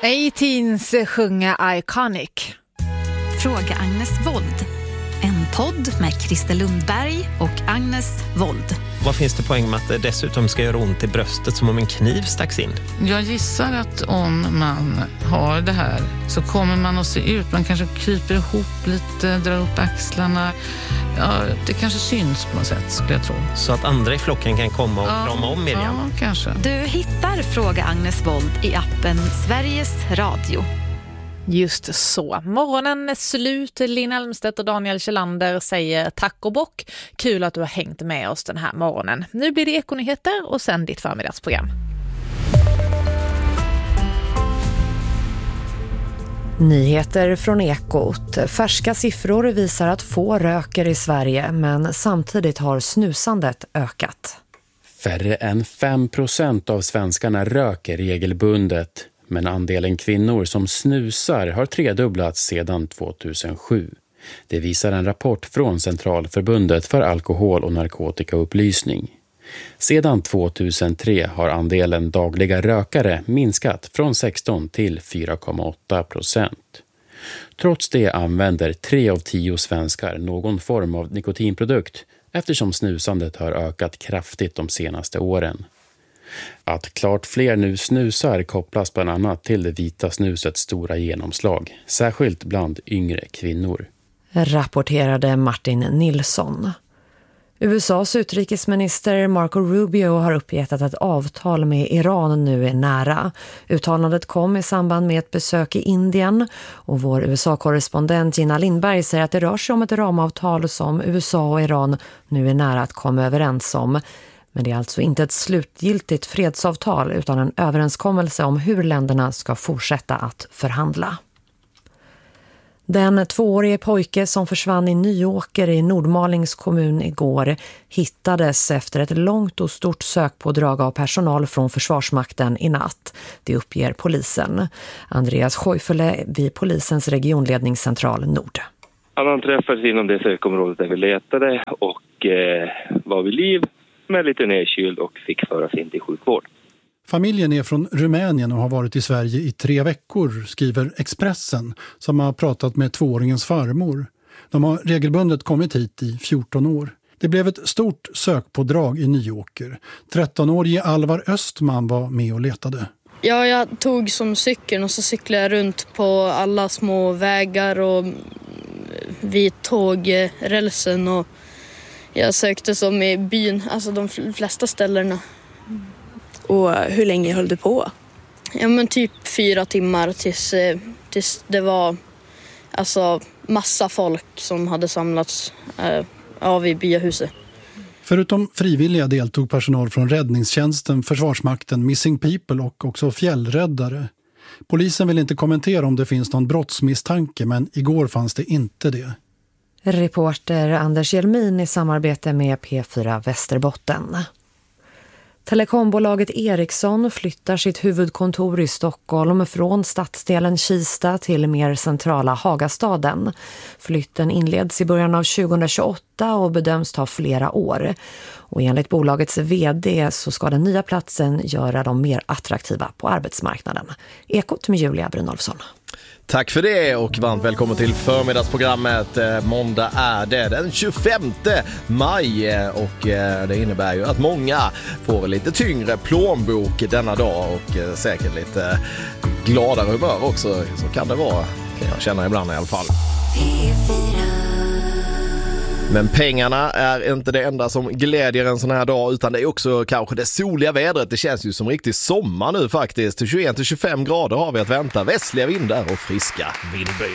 A-Teens sjunger Iconic. Fråga Agnes Wold. En podd med Christer Lundberg och Agnes Wold. Vad finns det poäng med att det dessutom ska göra ont i bröstet som om en kniv stacks in? Jag gissar att om man har det här så kommer man att se ut. Man kanske kryper ihop lite, drar upp axlarna. Ja, det kanske syns på något sätt, skulle jag tro. Så att andra i flocken kan komma och krama om Miriam? Ja, kanske. Du hittar Fråga Agnes Wold i appen Sveriges Radio. Just så. Morgonen är slut. Linn Elmstedt och Daniel Kjellander säger tack och bock. Kul att du har hängt med oss den här morgonen. Nu blir det ekonyheter och sen ditt förmiddagsprogram. Nyheter från Ekot. Färska siffror visar att få röker i Sverige, men samtidigt har snusandet ökat. Färre än 5% av svenskarna röker regelbundet, men andelen kvinnor som snusar har tredubblats sedan 2007. Det visar en rapport från Centralförbundet för alkohol- och narkotikaupplysning. Sedan 2003 har andelen dagliga rökare minskat från 16 till 4,8%. Trots det använder 3 av 10 svenskar någon form av nikotinprodukt eftersom snusandet har ökat kraftigt de senaste åren. Att klart fler nu snusar kopplas bland annat till det vita snusets stora genomslag, särskilt bland yngre kvinnor. Rapporterade Martin Nilsson. USAs utrikesminister Marco Rubio har uppgett att ett avtal med Iran nu är nära. Uttalandet kom i samband med ett besök i Indien och vår USA-korrespondent Gina Lindberg säger att det rör sig om ett ramavtal som USA och Iran nu är nära att komma överens om. Men det är alltså inte ett slutgiltigt fredsavtal utan en överenskommelse om hur länderna ska fortsätta att förhandla. Den 2-årige pojke som försvann i Nyåker i Nordmalings kommun igår hittades efter ett långt och stort sökpådrag av personal från Försvarsmakten i natt. Det uppger polisen. Andreas Sjöfele vid polisens regionledningscentral Nord. Han träffades inom det sökområdet där vi letade och var vid liv med lite nedkyld och fick föras in till sjukvård. Familjen är från Rumänien och har varit i Sverige i 3 veckor, skriver Expressen, som har pratat med 2-åringens farmor. De har regelbundet kommit hit i 14 år. Det blev ett stort sökpådrag i Nyåker. 13-årige Alvar Östman var med och letade. Ja, jag tog som cykeln och så cyklade jag runt på alla små vägar och vid tågrälsen och jag sökte som i byn, alltså de flesta ställena. Och hur länge höll du på? Ja, men typ 4 timmar tills det var alltså massa folk som hade samlats av i byahuset. Förutom frivilliga deltog personal från räddningstjänsten, Försvarsmakten, Missing People och också fjällräddare. Polisen vill inte kommentera om det finns någon brottsmisstanke, men igår fanns det inte det. Reporter Anders Hjelmin i samarbete med P4 Västerbotten. Telekombolaget Ericsson flyttar sitt huvudkontor i Stockholm från stadsdelen Kista till mer centrala Hagastaden. Flytten inleds i början av 2028 och bedöms ta flera år. Och enligt bolagets vd så ska den nya platsen göra dem mer attraktiva på arbetsmarknaden. Ekot med Julia Brynolfsson. Tack för det och varmt välkommen till förmiddagsprogrammet. Måndag är det den 25 maj och det innebär ju att många får lite tyngre plånbok denna dag och säkert lite gladare humör också. Så kan det vara, kan jag känna ibland i alla fall. Men pengarna är inte det enda som glädjer en sån här dag utan det är också kanske det soliga vädret. Det känns ju som riktigt sommar nu faktiskt. 21-25 grader har vi att vänta. Västliga vindar och friska vindbyar.